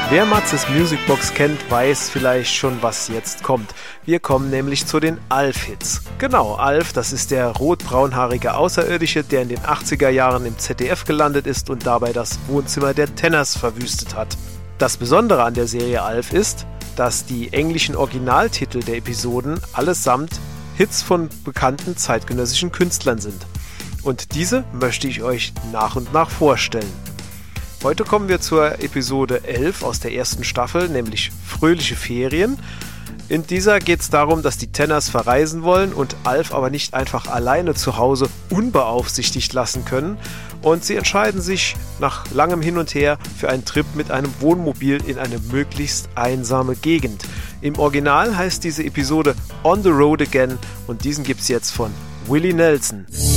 Wer Matzes Musicbox kennt, weiß vielleicht schon, was jetzt kommt. Wir kommen nämlich zu den Alf-Hits. Genau, Alf, das ist der rot-braunhaarige Außerirdische, der in den 80er Jahren im ZDF gelandet ist und dabei das Wohnzimmer der Tenners verwüstet hat. Das Besondere an der Serie Alf ist, dass die englischen Originaltitel der Episoden allesamt Hits von bekannten zeitgenössischen Künstlern sind. Und diese möchte ich euch nach und nach vorstellen. Heute kommen wir zur Episode 11 aus der ersten Staffel, nämlich Fröhliche Ferien. In dieser geht es darum, dass die Tenners verreisen wollen und Alf aber nicht einfach alleine zu Hause unbeaufsichtigt lassen können. Und sie entscheiden sich nach langem Hin und Her für einen Trip mit einem Wohnmobil in eine möglichst einsame Gegend. Im Original heißt diese Episode On the Road Again und diesen gibt's jetzt von Willie Nelson.